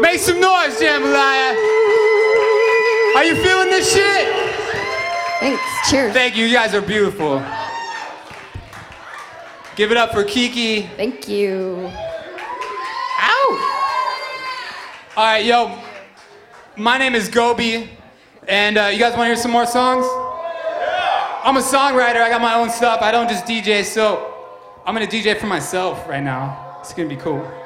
Make some noise, Jambalaya. Are you feeling this shit? Thanks. Cheers. Thank you. You guys are beautiful. Give it up for Kiki. Thank you. Ow! All right, yo. My name is Gobi, and you guys want to hear some more songs? Yeah. I'm a songwriter. I got my own stuff. I don't just DJ, so I'm gonna DJ for myself right now. It's gonna be cool.